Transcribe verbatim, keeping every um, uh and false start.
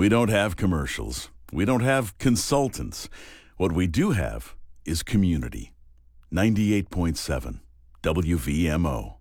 We don't have commercials. We don't have consultants. What we do have is community. ninety-eight point seven W V M O.